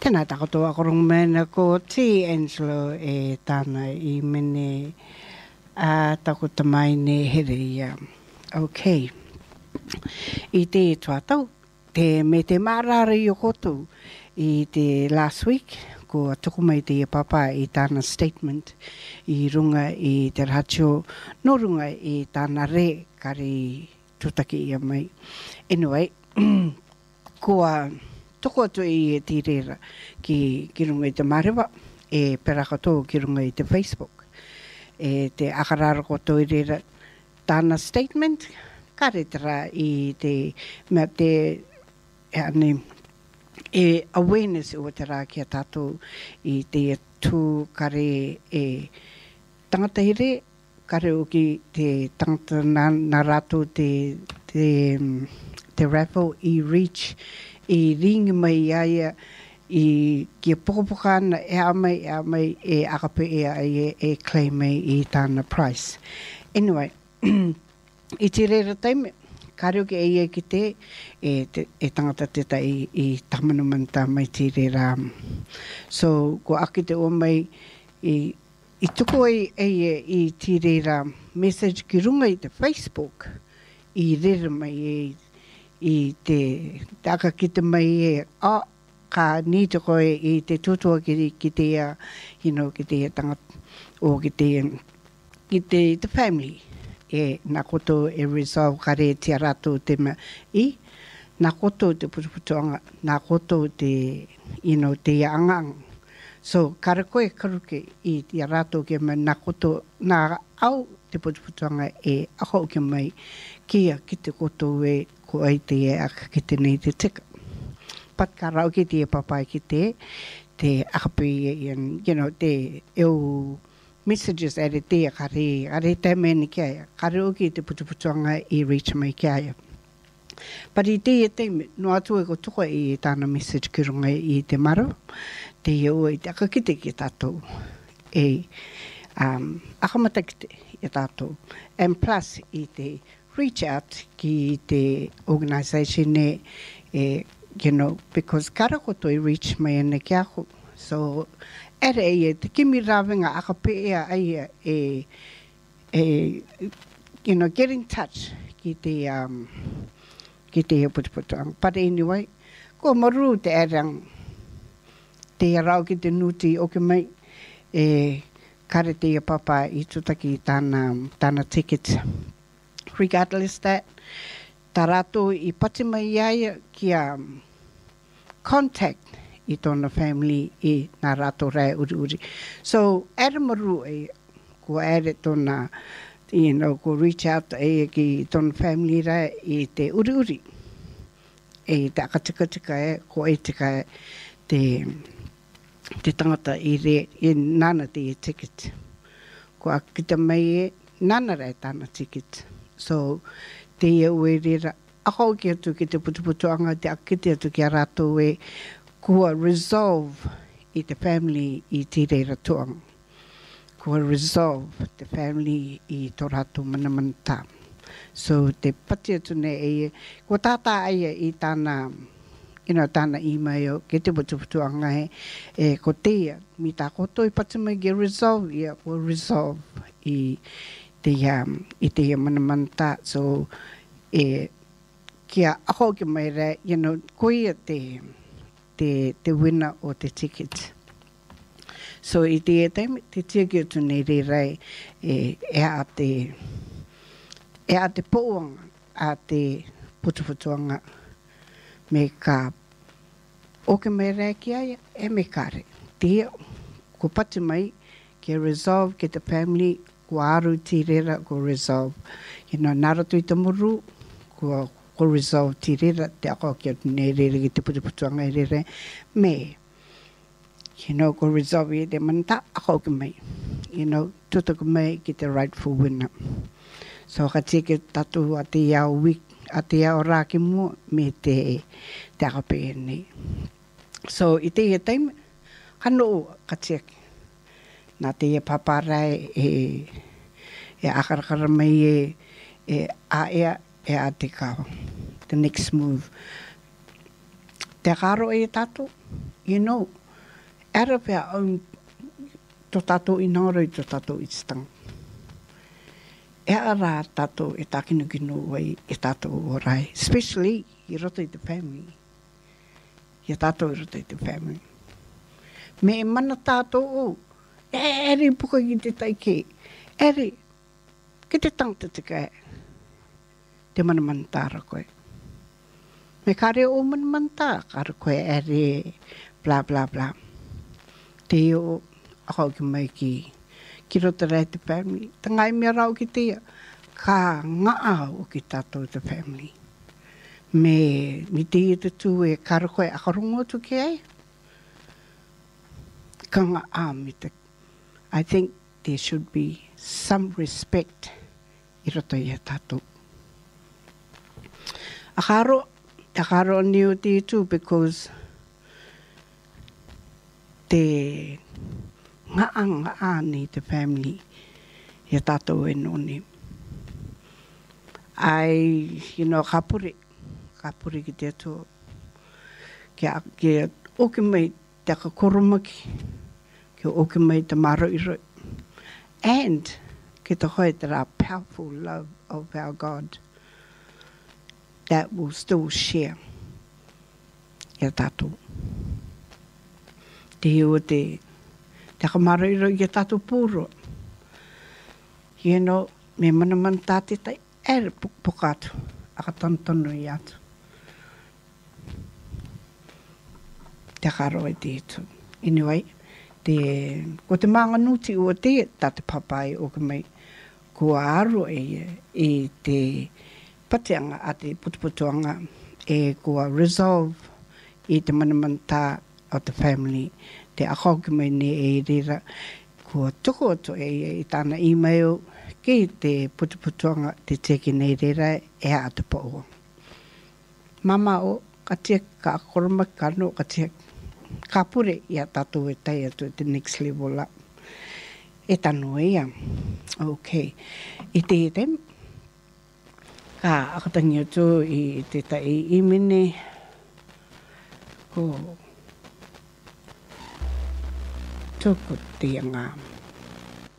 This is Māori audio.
Tēnā takotoa korong mena ko T. Angelo e tāna I mene takota mai ne here ia. Okay. I te tuatau, me te marara I o koto I te last week, ko tuku mai te papa I tāna statement I runga I te ratio, no runga I tāna re kari tutaki ia mai. Anyway, kua toko atu I te rera ki runga I te marewa, e pera katoa ki runga I te Facebook. E te akarara koto I rera tāna statement, karetara I te, mea te, awareness o te rā ki a tātou I te tū kare e tangata here, kare o ki te tangata na rātou te raffle I reach, I ringi mai aia I kia pokopoka ana e amai e akape e claim mai I tāna price. Anyway, I te reira taime, kare o ki eia ki e tangata teta I tamana manta mai te reira. So, ko aki te o mai I tuko eia I te reira message ki runga I te Facebook, I reira mai I te aka ki te mai ka ni te koe I te tutua ki te ki te tangata o ki te family e nā koto e resolve kare te rato te nā koto te putuputuanga nā koto te te angang so kare koe karuke I te rato ke mai nā koto nā au te putuputuanga e ako ke mai kia ki te koto e ko ai te aka ki te nei te tika. Pat ka rau ki te papai ki te akapi te messages ere te kare te meni kia kare o ki te putuputuanga I reach mai kia. But I te no atu e ko tuko I tāna message ki runga I te maro, te o I te akakite ki tātou akamata ki te I tātou. And plus I te reach out ki te organisation because kara koto I reach mai ane ki ako. So, ere te kimi rawenga akapea ai get in touch ki te putuputuanga. But anyway, ko maru te erang te rau ki te nuti o ke mai kare te papa I tutaki tāna ticket. Regardless that, tā rātou I pati mai aia ki a contact I tōna family I nā rātou rai uri. So, ere maru ko ere tōna, ko reach out ki tōna family rai I te uri. Te akatika ko tika te tangata I re, nana te ticket. Ko akita mai nana rai tāna ticket. So, te ue rera, ako ki atu ki te putuputuanga, te akite atu ki a rātou kua resolve I te family I te reira tuang. Kua resolve the family I tō rātou manamanta. So, te pati atu ne kua tātā aia I tāna, tāna email, ke te putuputuanga ko tea, mi tā koto I pati mai ke resolve, kua resolve I te manamanta. So, kia ako ki mai re, koia te winner o te ticket. So I te taime, te tiaki atu nei re rei a te pouanga a te putuputuanga me ka o ke mai rei ki aia me kare. Te ko pati mai ke resolve ke te family ko aru ti rera ko resolve. Naratu I te muru ko resolve ti rera te ako ki atu nei rere ki te putuputuanga I rere me. Ko resolve I te manta ako ki mai. Tuta ki mai ki te rightful winner. So ka teke tatu a te iau week, a te iau rā ki mua me te akape nei. So I te taime, kano ka teke. Nā te paparai akarakara mai a te kawa. The next move. Te karo tātou, you know, out of our own, to tatou I nāroi, to tatou I stang. E ara tatou e takinu kinu wai e tatou o rai, especially I roto I the family. I tatou I roto I the family. Me e mana tatou o, eri puka ki te taike, eri, ki te tangta te kai, te mana mantara koe. Me kare o mana mantara, kare koe eri, bla bla bla. Te o, ako ki mai ki roto rai te family. Tangai mea rau ki te, ka ngaa o ki tatou te family. Me, mi te i te tū e kare koe akarongo tu ki ai. Ka ngaa mi te, I think there should be some respect I roto I tatou. Akaro ni o te tū because te ngaa ni te family I tatou e noni. You know, kapuri ki te tū. Ke oki mai te kakoromaki. Ke oki mai te maroiroi. And ke te hoi te rā powerful love of our God that will still share e tātou. Te hiu te kamaroiroi e tātou pūro. You know, me mana tāte tai ere pukatu, aka tono I atu. Te karo e te tu. Anyway, ko te manga nuti ua te tate papai o ka mai kua aro e te pateanga a te putuputuanga e kua resolve I te manamanta o te family te ako ki mai ne e rira kua tuku atu I tāna email ki te putuputuanga te teki nei rira e a te po. Mama o katia ka akoroma kano katia kapure I a tātou e tai atu te next level up. E tano ia. Okay. I te tem, ka akatangi atu I te tai imene ko tuku te ngā.